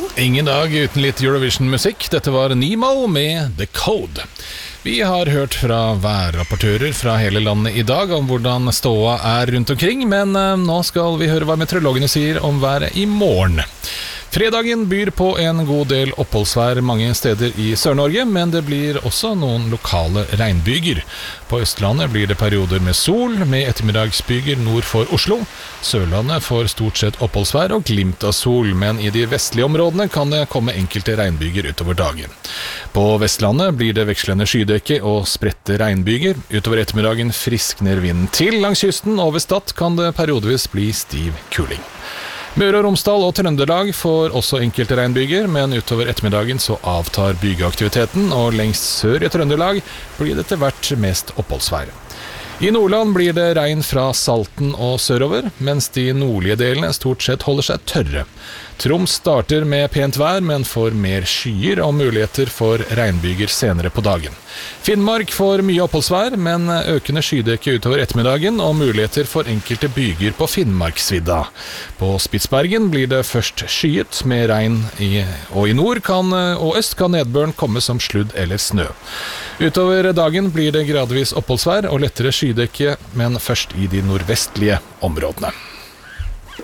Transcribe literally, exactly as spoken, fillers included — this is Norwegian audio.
Ingen dag uten litt Eurovision-musikk. Dette var Nemo med The Code. Vi har hørt fra værrapportører fra hele landet i dag om hvordan ståa er rundt omkring, men nå skal vi høre hva meteorologene sier om været i morgen. Fredagen byr på en god del oppholdsvær mange steder i Sør-Norge, men det blir også noen lokale regnbyger. På Østlandet blir det perioder med sol, med ettermiddagsbyger nord for Oslo. Sørlandet får stort sett oppholdsvær og glimt av sol, men i de vestlige områdene kan det komme enkelte regnbyger utover dagen. På Vestlandet blir det vekslende skydekke og spredte regnbyger. Utover ettermiddagen friskner vinden til langs kysten, og ved Stad kan det periodevis bli stiv kuling. Møre og Romsdal og Trøndelag får også enkelte regnbyger, men utover ettermiddagen så avtar bygeaktiviteten, og lengst sør i Trøndelag blir det etter hvert mest oppholdsvær. I Nordland blir det regn fra Salten og sørover, mens de nordlige delene stort sett holder seg tørre. Troms starter med pent vær, men får mer skyer og muligheter for regnbyger senere på dagen. Finnmark får mye oppholdsvær, men økende skydekke utover ettermiddagen og muligheter for enkelte byger på Finnmarksvidda. På Spitsbergen blir det først skyet med regn, i, og i nord kan, og øst kan nedbøren komme som sludd eller snø. Utover dagen blir det gradvis oppholdsvær og lettere skydekke, men først i de nordvestlige områdene.